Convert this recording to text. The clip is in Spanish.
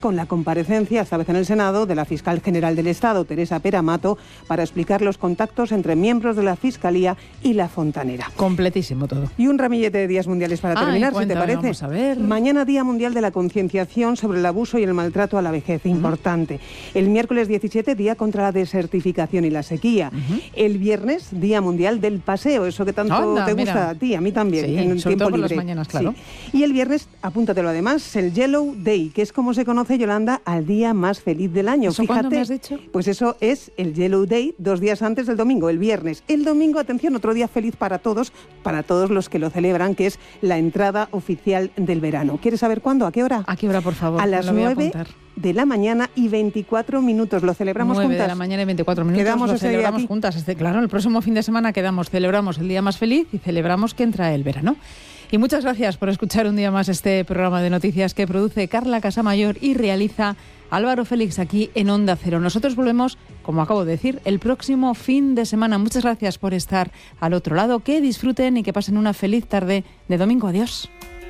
con la comparecencia, esta vez en el Senado, de la fiscal general del Estado, Teresa Pera Mato, para explicar los contactos entre miembros de la Fiscalía y la fontanera. Completísimo todo. Y un ramillete de días mundiales para terminar, si te parece. Vamos a ver. Mañana, Día Mundial de la Concienciación sobre el abuso y el maltrato a la vejez, importante. El miércoles 17, Día contra la desertificación y la sequía. El viernes, Día Mundial del paseo, eso que tanto te gusta a ti, a mí también, sí, en el sobre tiempo todo por libre. las mañanas, claro. Sí. Y el viernes, apúntatelo además, el Yellow Day, que es como se conoce, Yolanda, al día más feliz del año. ¿Eso Fíjate, cuándo me has dicho? Pues eso es el Yellow Day, 2 días antes del domingo, el viernes. El domingo, atención, otro día feliz para todos los que lo celebran, que es la entrada oficial del verano. ¿Quieres saber cuándo? ¿A qué hora? ¿A qué hora, por favor? A las 9 de la mañana y 24 minutos. ¿Lo celebramos 9 juntas? 9 de la mañana y 24 minutos. Quedamos lo ese día celebramos aquí. juntas. Claro, el próximo fin de semana celebramos el día más feliz y celebramos que entra el verano. Y muchas gracias por escuchar un día más este programa de noticias que produce Carla Casamayor y realiza Álvaro Félix aquí en Onda Cero. Nosotros volvemos, como acabo de decir, el próximo fin de semana. Muchas gracias por estar al otro lado. Que disfruten y que pasen una feliz tarde de domingo. Adiós.